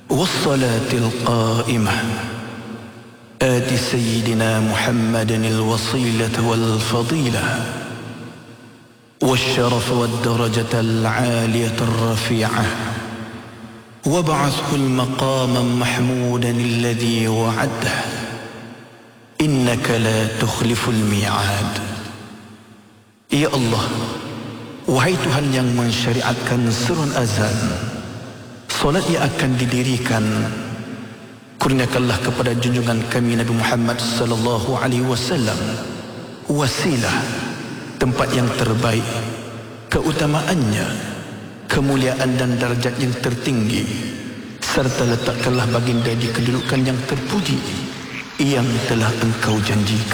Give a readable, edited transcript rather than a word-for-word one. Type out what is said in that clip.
والصلاة القائمة آت سيدنا محمد الوصيلة والفضيلة والشرف والدرجة العالية الرفيعة وابعثه المقام محمودا الذي وعده إنك لا تخلف الميعاد. Ya Allah, wahai Tuhan yang mensyariatkan serun azan, solat yang akan didirikan, kurniakanlah kepada junjungan kami Nabi Muhammad sallallahu alaihi wasallam wasilah, tempat yang terbaik, keutamaannya, kemuliaan dan darjat yang tertinggi, serta letakkanlah baginda di kedudukan yang terpuji yang telah Engkau janjikan.